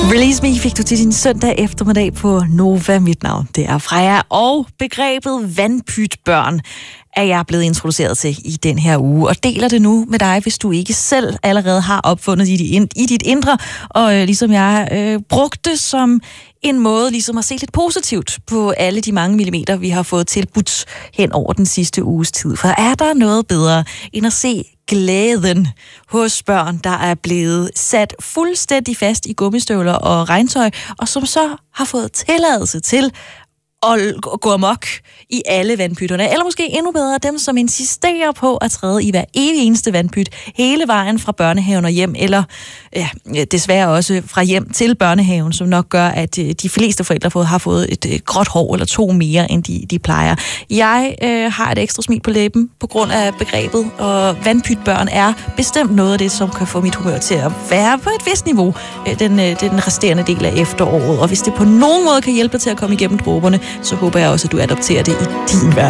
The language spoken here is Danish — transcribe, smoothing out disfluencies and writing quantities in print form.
Release Me fik du til din søndag eftermiddag på Nova. Mit navn, det er Freja, og begrebet vandpytbørn er jeg blevet introduceret til i den her uge, og deler det nu med dig, hvis du ikke selv allerede har opfundet i dit indre, og ligesom jeg brugte som en måde ligesom at se lidt positivt på alle de mange millimeter, vi har fået tilbudt hen over den sidste uges tid. For er der noget bedre end at se glæden hos børn, der er blevet sat fuldstændig fast i gummistøvler og regntøj, og som så har fået tilladelse til at gå amok i alle vandpytterne. Eller måske endnu bedre, dem som insisterer på at træde i hver evig eneste vandpyt hele vejen fra børnehaven og hjem, eller desværre også fra hjem til børnehaven, som nok gør, at de fleste forældre har fået et gråt hår eller to mere, end de plejer. Jeg har et ekstra smil på læben på grund af begrebet, og vandpytbørn er bestemt noget af det, som kan få mit humør til at være på et vist niveau den resterende del af efteråret. Og hvis det på nogen måde kan hjælpe til at komme igennem dråberne, så håber jeg også, at du adopterer det i din hverdag.